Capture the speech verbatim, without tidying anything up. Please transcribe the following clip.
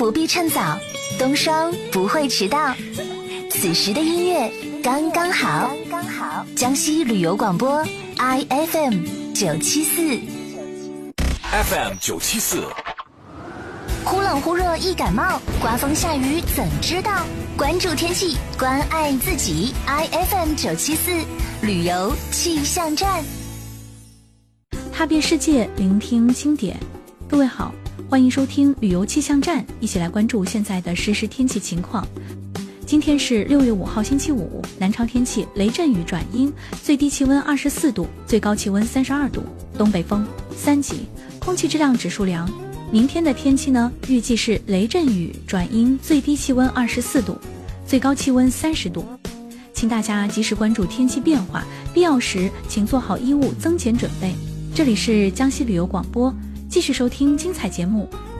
不必趁早，冬霜不会迟到。此时的音乐刚刚好，刚刚好。江西旅游广播 I F M 九七四 ，F M 九七四。 忽冷忽热易感冒，刮风下雨怎知道？关注天气，关爱自己。I F M 九七四旅游气象站， 踏遍世界，聆听经典。各位好，欢迎收听旅游气象站，一起来关注现在的实时天气情况。今天是六月五号星期五，南朝天气雷阵雨转阴，最低气温二十四度，最高气温三十二度，东北风三级，空气质量指数良。明天的天气呢，预计是雷阵雨转阴，最低气温二十四度，最高气温三十度。请大家及时关注天气变化，必要时请做好衣物增减准备。这里是江西旅游广播，继续收听精彩节目，